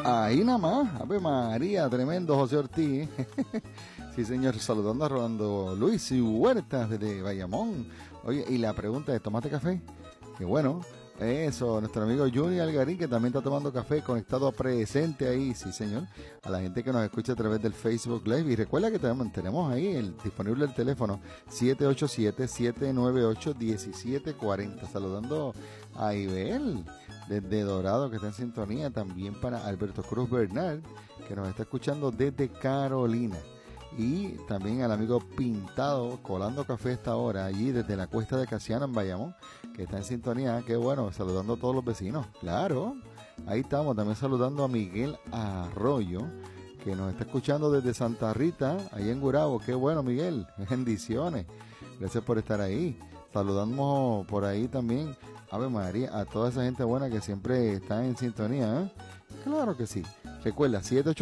Ahí nada más, Ave María, tremendo José Ortiz. Sí, señor, saludando a Rolando Luis y Huertas desde Bayamón. Oye, y la pregunta es, ¿tomaste café? Qué bueno. Eso, nuestro amigo Junior Algarín, que también está tomando café, conectado presente ahí, sí señor, a la gente que nos escucha a través del Facebook Live. Y recuerda que tenemos ahí disponible el teléfono 787-798-1740. Saludando a Ibel desde Dorado, que está en sintonía, también para Alberto Cruz Bernal, que nos está escuchando desde Carolina. Y también al amigo Pintado, colando café a esta hora, allí desde la Cuesta de Casiano en Bayamón, que está en sintonía. Qué bueno, saludando a todos los vecinos. Claro, ahí estamos. También saludando a Miguel Arroyo, que nos está escuchando desde Santa Rita, ahí en Gurabo. Qué bueno, Miguel, bendiciones. Gracias por estar ahí. Saludamos por ahí también, Ave María, a toda esa gente buena que siempre está en sintonía, ¿eh? Claro que sí. Recuerda,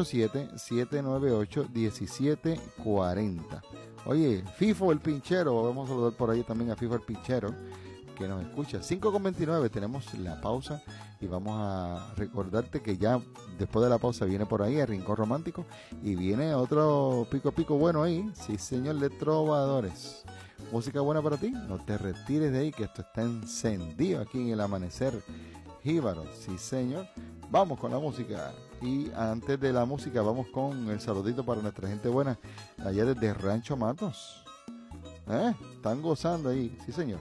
787-798-1740. Oye, FIFO el Pinchero, vamos a saludar por ahí también a FIFO el Pinchero, que nos escucha. 5:29, tenemos la pausa y vamos a recordarte que ya después de la pausa viene por ahí el Rincón Romántico y viene otro pico bueno ahí. Sí, señor, de trovadores. Música buena para ti, no te retires de ahí, que esto está encendido aquí en el amanecer jíbaro. Sí, señor. Vamos con la música. Y antes de la música, vamos con el saludito para nuestra gente buena allá desde Rancho Matos. Están gozando ahí, sí, señor.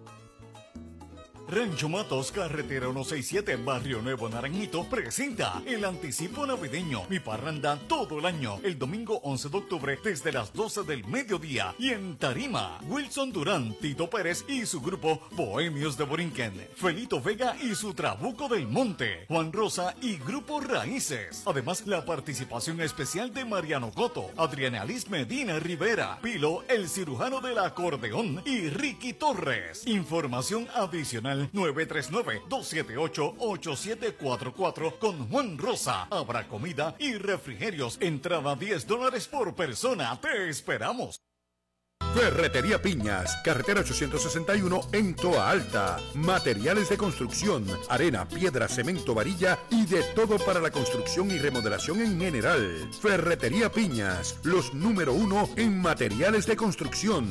Rancho Matos, carretera 167, Barrio Nuevo Naranjito, presenta el anticipo navideño, mi parranda todo el año, el domingo 11 de octubre desde las 12 del mediodía. Y en tarima, Wilson Durán, Tito Pérez y su grupo Bohemios de Borinquen, Felito Vega y su Trabuco del Monte, Juan Rosa y Grupo Raíces. Además, la participación especial de Mariano Coto, Adriana Liz Medina Rivera, Pilo, el cirujano del acordeón y Ricky Torres. Información adicional 939-278-8744 con Juan Rosa. Habrá comida y refrigerios. Entrada $10 por persona. Te esperamos. Ferretería Piñas, carretera 861 en Toa Alta. Materiales de construcción, arena, piedra, cemento, varilla y de todo para la construcción y remodelación en general. Ferretería Piñas, los número 1 en materiales de construcción.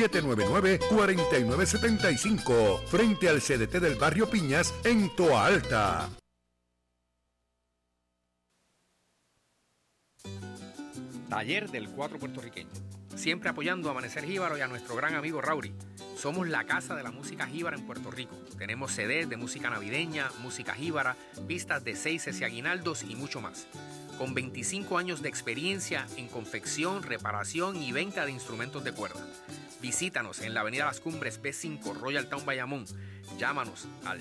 799-4975, frente al CDT del barrio Piñas en Toa Alta. Taller del Cuatro Puertorriqueño. Siempre apoyando a Amanecer Jíbaro y a nuestro gran amigo Rauri. Somos la casa de la música jíbara en Puerto Rico. Tenemos CDs de música navideña, música jíbara, pistas de seises y aguinaldos y mucho más. Con 25 años de experiencia en confección, reparación y venta de instrumentos de cuerda. Visítanos en la avenida Las Cumbres B5, Royal Town, Bayamón. Llámanos al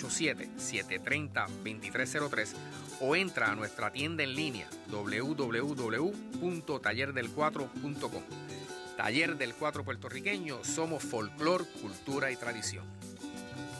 787-730-2303 o entra a nuestra tienda en línea www.tallerdelcuatro.com. Taller del Cuatro Puertorriqueño, somos folclor, cultura y tradición.